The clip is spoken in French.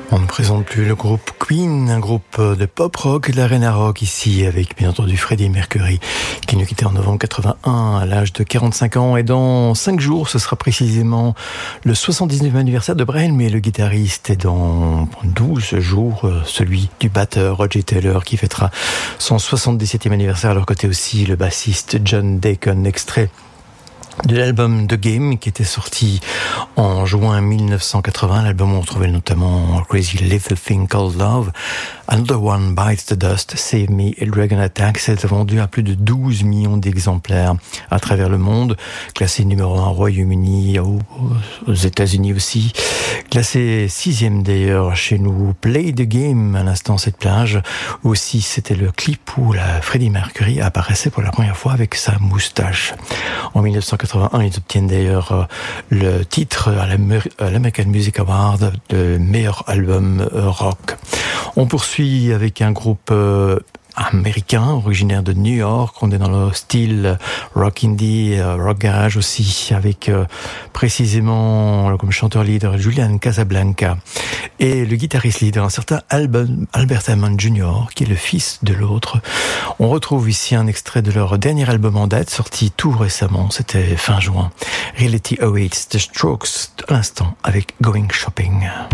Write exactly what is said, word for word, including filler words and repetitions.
On ne présente plus le groupe Queen, un groupe de pop rock et de l'arena rock ici, avec bien entendu Freddie Mercury, qui nous quittait en novembre quatre-vingt-un à l'âge de quarante-cinq ans. Et dans cinq jours, ce sera précisément le soixante-dix-neuvième anniversaire de Brian May, le guitariste. Et dans douze jours, celui du batteur Roger Taylor, qui fêtera son soixante-dix-septième anniversaire. À leur côté aussi, le bassiste John Deacon, extrait de l'album The Game qui était sorti en juin mille neuf cent quatre-vingts. L'album où on trouvait notamment Crazy Little Thing Called Love, Another One Bites the Dust, Save Me et Dragon Attack. C'est vendu à plus de douze millions d'exemplaires à travers le monde, classé numéro un au Royaume-Uni, aux États-Unis aussi, classé sixième d'ailleurs chez nous. Play the Game, à l'instant cette plage aussi, c'était le clip où la Freddie Mercury apparaissait pour la première fois avec sa moustache. En mille neuf cent quatre-vingt-un, ils obtiennent d'ailleurs le titre à l'American Music Award de meilleur album rock. On poursuit avec un groupe américain, originaire de New York. On est dans le style rock indie, rock garage aussi, avec euh, précisément comme chanteur leader Julian Casablanca et le guitariste leader, un certain Albert, Albert Hammond junior, qui est le fils de l'autre. On retrouve ici un extrait de leur dernier album en date, sorti tout récemment, c'était fin juin. Reality Awaits, The Strokes, à l'instant, avec Going Shopping.